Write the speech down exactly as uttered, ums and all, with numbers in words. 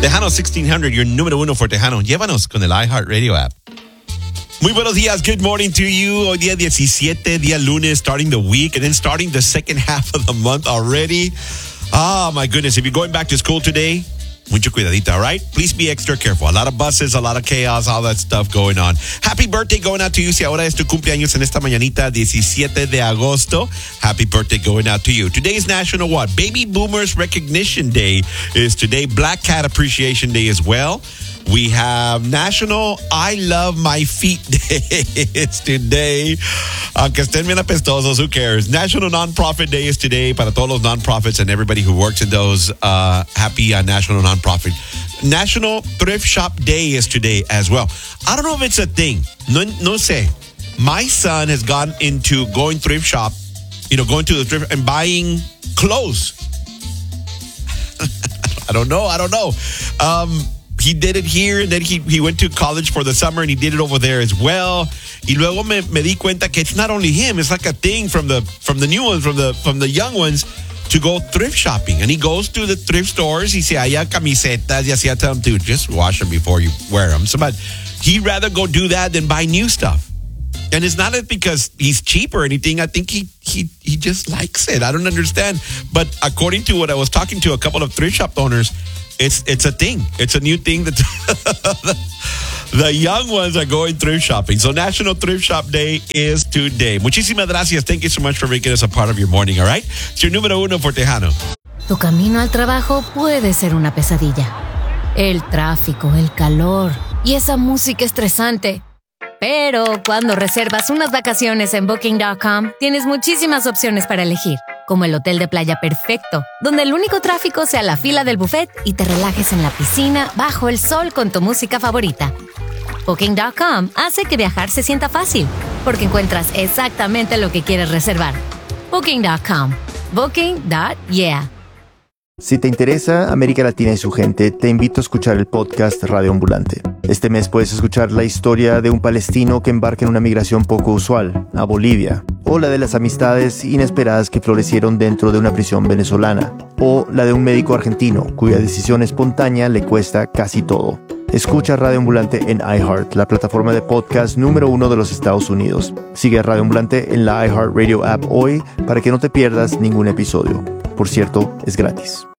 Tejano sixteen hundred, your número uno for Tejano. Llévanos con el iHeartRadio app. Muy buenos días. Good morning to you. Hoy día diecisiete, día lunes, starting the week and then starting the second half of the month already. Oh, my goodness. If you're going back to school today, mucho cuidadito, all right? Please be extra careful. A lot of buses, a lot of chaos, all that stuff going on. Happy birthday going out to you. Si ahora es tu cumpleaños en esta mañanita, diecisiete de agosto. Happy birthday going out to you. Today is National what? Baby Boomers Recognition Day is today. Black Cat Appreciation Day as well. We have National I Love My Feet Day. It's today. Aunque estén bien apestosos, who cares? National Nonprofit Day is today. Para todos los nonprofits and everybody who works in those, uh, happy uh, National Nonprofit. National Thrift Shop Day is today as well. I don't know if it's a thing. No, no sé. My son has gone into going thrift shop, you know, going to the thrift and buying clothes. I don't know. I don't know. Um, He did it here, and then he, he went to college for the summer, and he did it over there as well. Y luego me, me di cuenta que it's not only him; it's like a thing from the from the new ones, from the from the young ones, to go thrift shopping. And he goes to the thrift stores. Y se halla camisetas. Y así I tell him, dude, just wash them before you wear them. So, but he'd rather go do that than buy new stuff. And it's not because he's cheap or anything. I think he he he just likes it. I don't understand. But according to what I was talking to a couple of thrift shop owners, It's it's a thing. It's a new thing that the young ones are going thrift shopping. So National Thrift Shop Day is today. Muchísimas gracias. Thank you so much for making us a part of your morning, all right? It's your número uno for Tejano. Tu camino al trabajo puede ser una pesadilla. El tráfico, el calor y esa música estresante. Pero cuando reservas unas vacaciones en Booking punto com, tienes muchísimas opciones para elegir. Como el hotel de playa perfecto, donde el único tráfico sea la fila del buffet y te relajes en la piscina bajo el sol con tu música favorita. Booking punto com hace que viajar se sienta fácil, porque encuentras exactamente lo que quieres reservar. Booking punto com. Booking punto yeah. Si te interesa América Latina y su gente, te invito a escuchar el podcast Radio Ambulante. Este mes puedes escuchar la historia de un palestino que embarca en una migración poco usual, a Bolivia, o la de las amistades inesperadas que florecieron dentro de una prisión venezolana, o la de un médico argentino cuya decisión espontánea le cuesta casi todo. Escucha Radio Ambulante en iHeart, la plataforma de podcast número uno de los Estados Unidos. Sigue a Radio Ambulante en la iHeartRadio app hoy para que no te pierdas ningún episodio. Por cierto, es gratis.